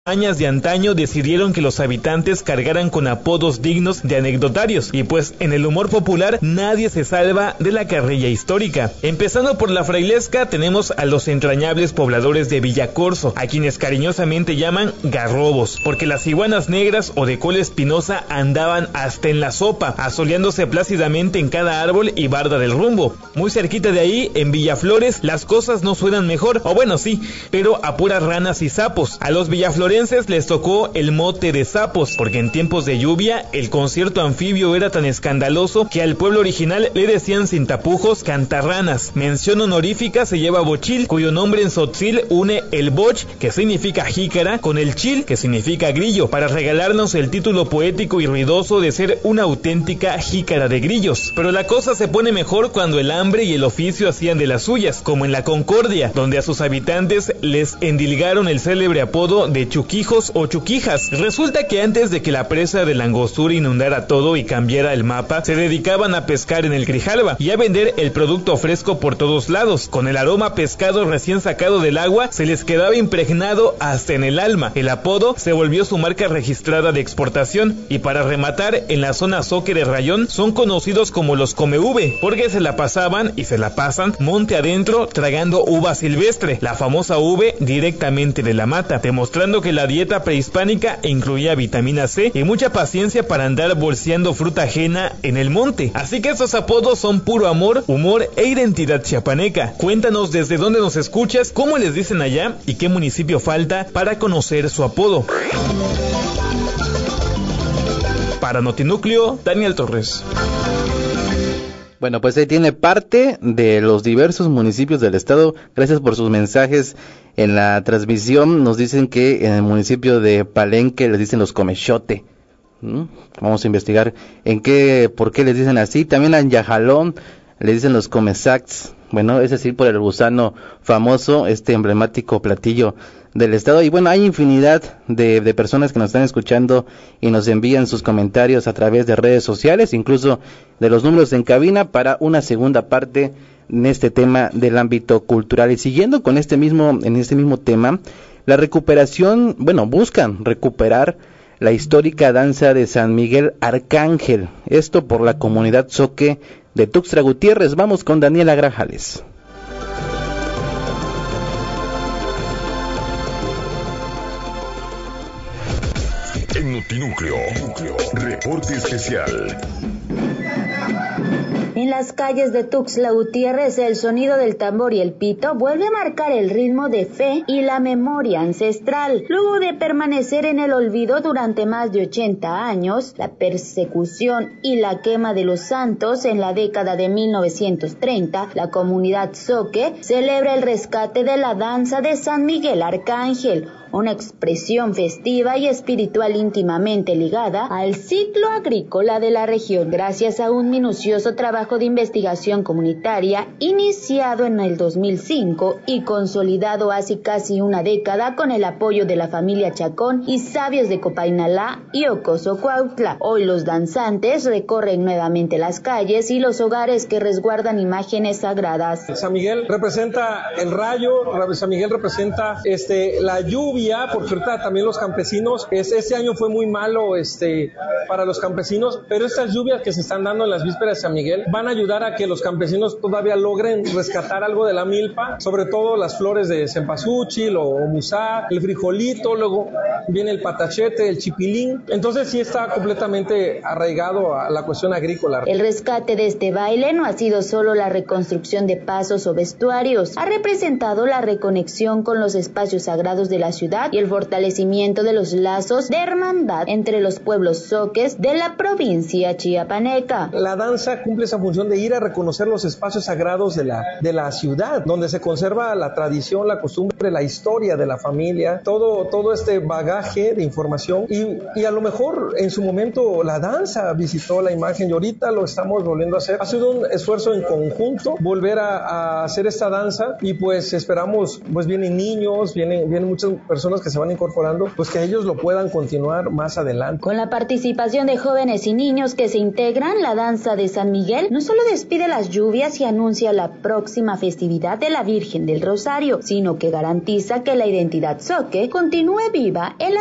Años de antaño decidieron que los habitantes cargaran con apodos dignos de anecdotarios, y pues en el humor popular nadie se salva de la carrilla histórica. Empezando por la frailesca, tenemos a los entrañables pobladores de Villacorso, a quienes cariñosamente llaman garrobos, porque las iguanas negras o de cola espinosa andaban hasta en la sopa, asoleándose plácidamente en cada árbol y barda del rumbo. Muy cerquita de ahí, en Villaflores, las cosas no suenan mejor, o bueno sí, pero a puras ranas y sapos. A los villaflorenses les tocó el mote de sapos, porque en tiempos de lluvia el concierto anfibio era tan escandaloso que al pueblo original le decían sin tapujos cantarranas. Mención honorífica se lleva Bochil, cuyo nombre en tzotzil une el boch, que significa jícara, con el chil, que significa grillo, para regalarnos el título poético y ruidoso de ser una auténtica jícara de grillos. Pero la cosa se pone mejor cuando el hambre y el oficio hacían de las suyas, como en la Concordia, donde a sus habitantes les endilgaron el célebre apodo de chuquijos o chuquijas. Resulta que antes de que la presa de la Angostura inundara todo y cambiara el mapa, se dedicaban a pescar en el Grijalba y a vender el producto fresco por todos lados. Con el aroma a pescado recién sacado del agua, se les quedaba impregnado hasta en el alma. El apodo se volvió su marca registrada de exportación, y para rematar, en la zona Zoque de Rayón son conocidos como los Come-Uve, porque se la pasaban y se la pasan monte adentro tragando uva silvestre, la famosa uve directamente de la mata, demostrando que la dieta prehispánica incluía vitamina C y mucha paciencia para andar bolseando fruta ajena en el monte. Así que estos apodos son puro amor, humor e identidad chiapaneca. Cuéntanos desde dónde nos escuchas, cómo les dicen allá y qué municipio falta para conocer su apodo. Para Notinúcleo, Daniel Torres. Bueno, pues ahí tiene parte de los diversos municipios del estado. Gracias por sus mensajes en la transmisión. Nos dicen que en el municipio de Palenque les dicen los Comechote. Vamos a investigar por qué les dicen así. También en Yajalón les dicen los Comesacs. Bueno, es decir, por el gusano famoso, este emblemático platillo del estado. Y bueno, hay infinidad de personas que nos están escuchando y nos envían sus comentarios a través de redes sociales, incluso de los números en cabina, para una segunda parte en este tema del ámbito cultural. Y siguiendo con en este mismo tema, la recuperación, buscan recuperar la histórica danza de San Miguel Arcángel, esto por la comunidad Zoque de Tuxtla Gutiérrez. Vamos con Daniela Grajales. En Notinúcleo, reporte especial. En las calles de Tuxtla Gutiérrez, el sonido del tambor y el pito vuelve a marcar el ritmo de fe y la memoria ancestral. Luego de permanecer en el olvido durante más de 80 años, la persecución y la quema de los santos en la década de 1930, la comunidad Zoque celebra el rescate de la danza de San Miguel Arcángel, una expresión festiva y espiritual íntimamente ligada al ciclo agrícola de la región, gracias a un minucioso trabajo de investigación comunitaria iniciado en el 2005 y consolidado hace casi una década con el apoyo de la familia Chacón y sabios de Copainalá y Ocoso Cuautla. Hoy los danzantes recorren nuevamente las calles y los hogares que resguardan imágenes sagradas. San Miguel representa el rayo, San Miguel representa la lluvia, porque ahorita también los campesinos, este año fue muy malo para los campesinos, pero estas lluvias que se están dando en las vísperas de San Miguel van a ayudar a que los campesinos todavía logren rescatar algo de la milpa, sobre todo las flores de cempasúchil o musá, el frijolito, luego viene el patachete, el chipilín. Entonces sí está completamente arraigado a la cuestión agrícola. El rescate de este baile no ha sido solo la reconstrucción de pasos o vestuarios, ha representado la reconexión con los espacios sagrados de la ciudad y el fortalecimiento de los lazos de hermandad entre los pueblos zoques de la provincia chiapaneca. La danza cumple esa función de ir a reconocer los espacios sagrados de la ciudad, donde se conserva la tradición, la costumbre, la historia de la familia, todo este bagaje de información, y a lo mejor en su momento la danza visitó la imagen y ahorita lo estamos volviendo a hacer. Ha sido un esfuerzo en conjunto volver a hacer esta danza, y pues esperamos, pues vienen niños, vienen muchas personas personas que se van incorporando, pues que ellos lo puedan continuar más adelante. Con la participación de jóvenes y niños que se integran, la danza de San Miguel no solo despide las lluvias y anuncia la próxima festividad de la Virgen del Rosario, sino que garantiza que la identidad zoque continúe viva en la